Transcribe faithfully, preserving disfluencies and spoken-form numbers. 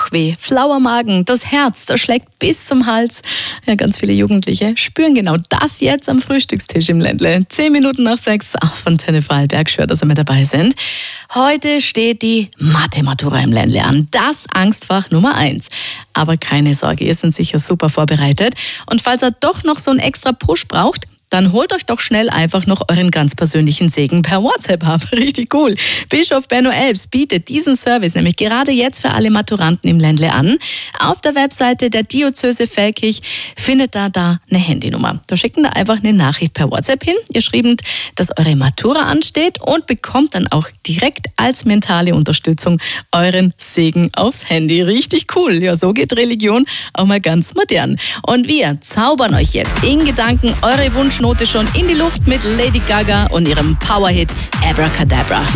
Bauchweh, flauer Magen, das Herz, das schlägt bis zum Hals. Ja, ganz viele Jugendliche spüren genau das jetzt am Frühstückstisch im Ländle. Zehn Minuten nach sechs auf Antenne Vorarlberg. Schön, dass Sie mit dabei sind. Heute steht die Mathe-Matura im Ländle an. Das Angstfach Nummer eins. Aber keine Sorge, ihr seid sicher super vorbereitet. Und falls ihr doch noch so einen extra Push braucht, dann holt euch doch schnell einfach noch euren ganz persönlichen Segen per WhatsApp ab. Richtig cool. Bischof Benno Elbs bietet diesen Service nämlich gerade jetzt für alle Maturanten im Ländle an. Auf der Webseite der Diözese Feldkirch findet da da eine Handynummer. Da schicken da einfach eine Nachricht per WhatsApp hin. Ihr schreibt, dass eure Matura ansteht und bekommt dann auch direkt als mentale Unterstützung euren Segen aufs Handy. Richtig cool. Ja, so geht Religion auch mal ganz modern. Und wir zaubern euch jetzt in Gedanken eure Wunsch Note schon in die Luft mit Lady Gaga und ihrem Powerhit Abracadabra.